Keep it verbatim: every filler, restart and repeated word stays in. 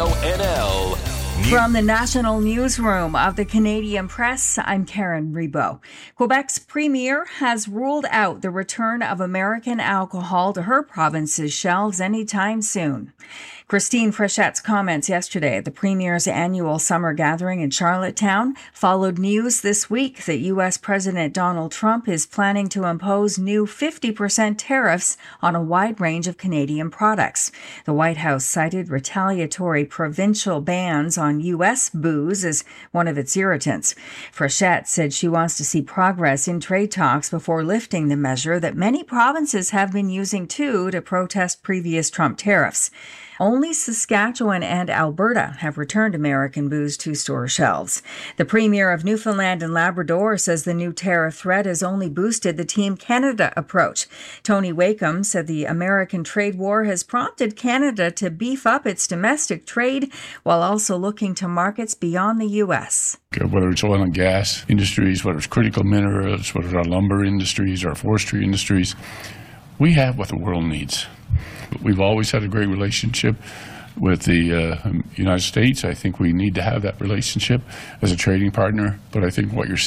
Radio N L. From the National Newsroom of the Canadian Press, I'm Karen Rebo. Quebec's premier has ruled out the return of American alcohol to her province's shelves anytime soon. Christine Frechette's comments yesterday at the premier's annual summer gathering in Charlottetown followed news this week that U S President Donald Trump is planning to impose new fifty percent tariffs on a wide range of Canadian products. The White House cited retaliatory provincial bans on U S booze as one of its irritants. Frechette said she wants to see progress in trade talks before lifting the measure that many provinces have been using too to protest previous Trump tariffs. Only Saskatchewan and Alberta have returned American booze to store shelves. The Premier of Newfoundland and Labrador says the new tariff threat has only boosted the Team Canada approach. Tony Wakeham said the American trade war has prompted Canada to beef up its domestic trade while also looking to markets beyond the U S. Whether it's oil and gas industries, whether it's critical minerals, whether it's our lumber industries, our forestry industries, we have what the world needs. We've always had a great relationship with the uh, United States. I think we need to have that relationship as a trading partner. But I think what you're